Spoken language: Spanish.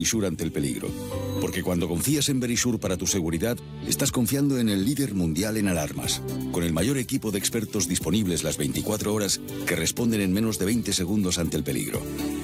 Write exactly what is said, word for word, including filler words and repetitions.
Verisure ante el peligro. Porque cuando confías en Verisure para tu seguridad, estás confiando en el líder mundial en alarmas, con el mayor equipo de expertos disponibles las veinticuatro horas que responden en menos de veinte segundos ante el peligro.